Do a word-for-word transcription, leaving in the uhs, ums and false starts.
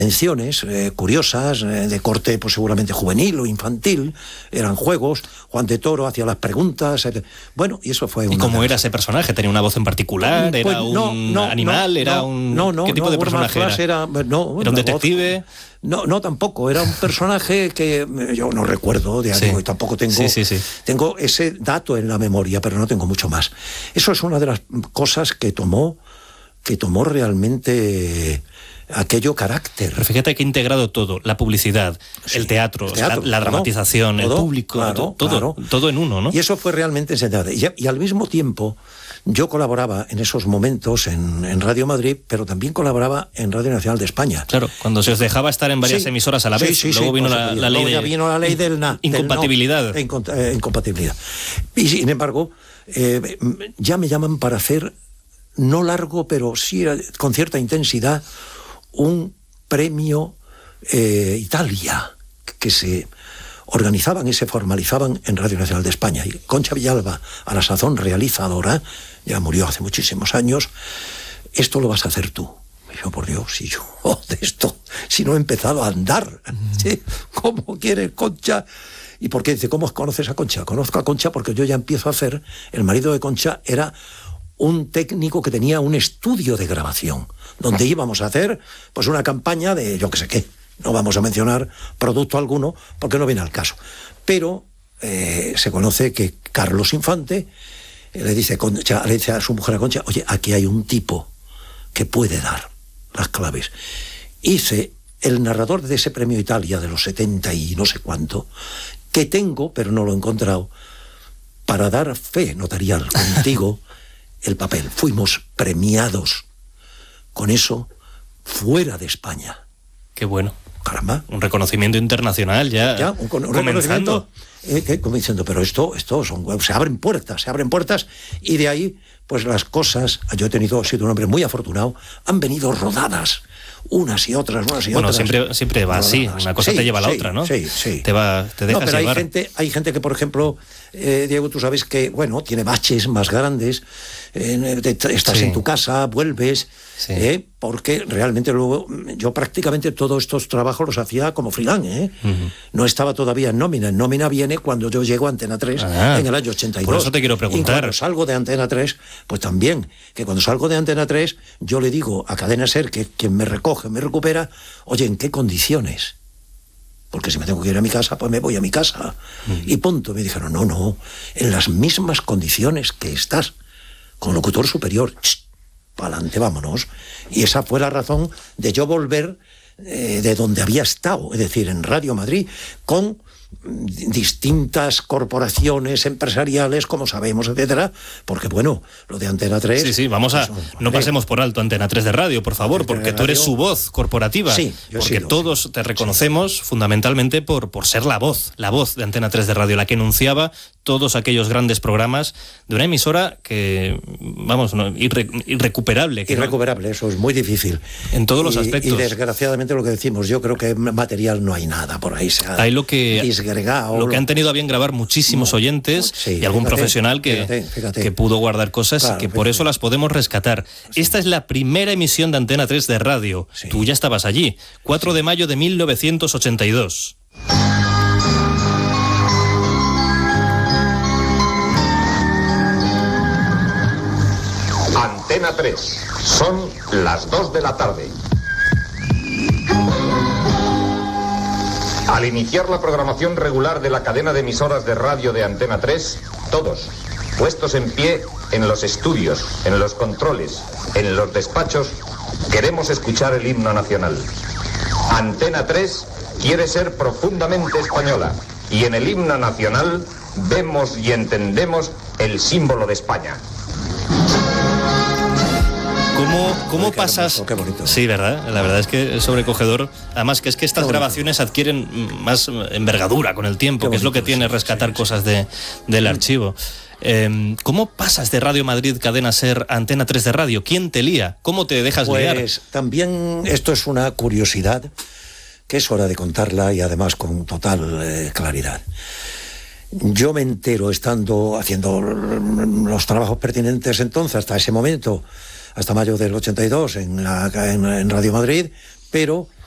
Menciones eh, curiosas, eh, de corte pues seguramente juvenil o infantil, eran juegos, Juan de Toro hacía las preguntas, eh, bueno, y eso fue... ¿Y cómo era ese personaje? ¿Tenía una voz en particular? Pues, ¿Era no, un no, animal? No, ¿Era no, un...? No, no, ¿Qué tipo no, de personaje era? Era, no, ¿Era un detective? Voz, no, no, tampoco, era un personaje que yo no recuerdo, de algo, sí. Y tampoco tengo, sí, sí, sí. tengo ese dato en la memoria, pero no tengo mucho más. Eso es una de las cosas que tomó, que tomó realmente... aquello carácter. Pero fíjate que ha integrado todo, la publicidad, sí, el teatro, el teatro la, la dramatización, todo, el público, claro, todo, claro. todo en uno, ¿no? Y eso fue realmente enseñable. Y, y al mismo tiempo, yo colaboraba en esos momentos en, en Radio Madrid, pero también colaboraba en Radio Nacional de España. Claro, cuando se os dejaba estar en varias sí, emisoras a la vez, sí, sí, luego sí, vino, la, la ley luego de, vino la ley del na, incompatibilidad. Del no, de eh, incompatibilidad. Y sin embargo, eh, ya me llaman para hacer, no largo, pero sí con cierta intensidad, un premio eh, Italia, que se organizaban y se formalizaban en Radio Nacional de España. Y Concha Villalba, a la sazón realizadora, ya murió hace muchísimos años, esto lo vas a hacer tú. Y yo, por Dios, si yo de esto, si no he empezado a andar, ¿sí? ¿Cómo quieres, Concha? ¿Y por qué? Dice, ¿cómo conoces a Concha? Conozco a Concha porque yo ya empiezo a hacer, el marido de Concha era un técnico que tenía un estudio de grabación, donde íbamos a hacer pues una campaña de yo que sé qué. No vamos a mencionar producto alguno porque no viene al caso. Pero eh, se conoce que Carlos Infante eh, le, dice, Concha, le dice a su mujer a Concha, oye, aquí hay un tipo que puede dar las claves. Hice el narrador de ese premio Italia de los setenta y no sé cuánto, que tengo, pero no lo he encontrado, para dar fe notarial contigo el papel. Fuimos premiados con eso fuera de España. Qué bueno. Caramba. Un reconocimiento internacional ya. Ya, un, un reconocimiento. Eh, que, como diciendo, pero esto, esto son, se abren puertas, se abren puertas, y de ahí, pues las cosas, yo he tenido, he sido un hombre muy afortunado, han venido rodadas, unas y otras, unas y bueno, otras. Bueno, siempre, siempre va así, una cosa sí, te lleva a la sí, otra, ¿no? Sí, sí. Te va, te dejas no, pero llevar. hay gente, hay gente que, por ejemplo, eh, Diego, tú sabes que, bueno, tiene baches más grandes, eh, te, estás sí. en tu casa, vuelves, sí. eh, porque realmente luego, yo prácticamente todos estos trabajos los hacía como freelance, ¿eh? Uh-huh. No estaba todavía en nómina, en nómina viene cuando yo llego a Antena tres ah, en el año ochenta y dos. Por eso te quiero preguntar. Y cuando salgo de Antena tres, pues también, que cuando salgo de Antena tres, yo le digo a Cadena Ser, que quien me recoge, me recupera, oye, ¿en qué condiciones? Porque si me tengo que ir a mi casa, pues me voy a mi casa. Uh-huh. Y punto. Me dijeron, no, no, en las mismas condiciones que estás, con locutor superior, para adelante, vámonos. Y esa fue la razón de yo volver eh, de donde había estado, es decir, en Radio Madrid, con distintas corporaciones empresariales, como sabemos, etcétera, porque bueno, lo de Antena tres... Sí, sí, vamos a... Pues, no pasemos por alto Antena tres de Radio, por favor, porque tú eres su voz corporativa, sí, porque sí, todos sí, te reconocemos sí. fundamentalmente por, por ser la voz, la voz de Antena tres de Radio, la que enunciaba todos aquellos grandes programas de una emisora que, vamos, no, irre, irrecuperable. Que irrecuperable, no, eso es muy difícil. En todos los y, aspectos. Y desgraciadamente lo que decimos, yo creo que material no hay nada por ahí. Se ha hay lo que... disgregado. Lo que han tenido a bien grabar muchísimos oyentes sí, y algún fíjate, profesional que, fíjate, fíjate. que pudo guardar cosas claro, y que por fíjate. eso las podemos rescatar. Sí. Esta es la primera emisión de Antena tres de radio. Sí. Tú ya estabas allí. cuatro de mayo de mil novecientos ochenta y dos. Antena tres. Son las dos de la tarde. Al iniciar la programación regular de la cadena de emisoras de radio de Antena tres, todos, puestos en pie en los estudios, en los controles, en los despachos, queremos escuchar el himno nacional. Antena tres quiere ser profundamente española y en el himno nacional vemos y entendemos el símbolo de España. ¿Cómo, cómo Ay, qué pasas? hermoso, qué bonito. Sí, ¿verdad? La verdad es que es sobrecogedor. Además, que es que estas grabaciones adquieren más envergadura con el tiempo, qué que bonito, es lo que tiene sí, rescatar sí, cosas de, del archivo. Eh, ¿Cómo pasas de Radio Madrid, Cadena Ser, a Antena tres de Radio? ¿Quién te lía? ¿Cómo te dejas pues, liar? Pues también esto es una curiosidad que es hora de contarla y además con total eh, claridad. Yo me entero estando haciendo los trabajos pertinentes entonces, hasta ese momento, hasta mayo del ochenta y dos en, la, en, en Radio Madrid, pero